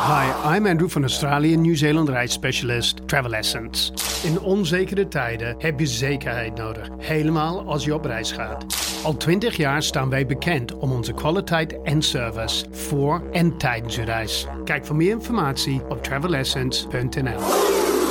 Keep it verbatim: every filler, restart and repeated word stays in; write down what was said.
Hi, I'm Andrew van Australië Nieuw-Zeeland reisspecialist Travel Essence. In onzekere tijden heb je zekerheid nodig, helemaal als je op reis gaat. Al twintig jaar staan wij bekend om onze kwaliteit en service voor en tijdens je reis. Kijk voor meer informatie op travel essence punt n l.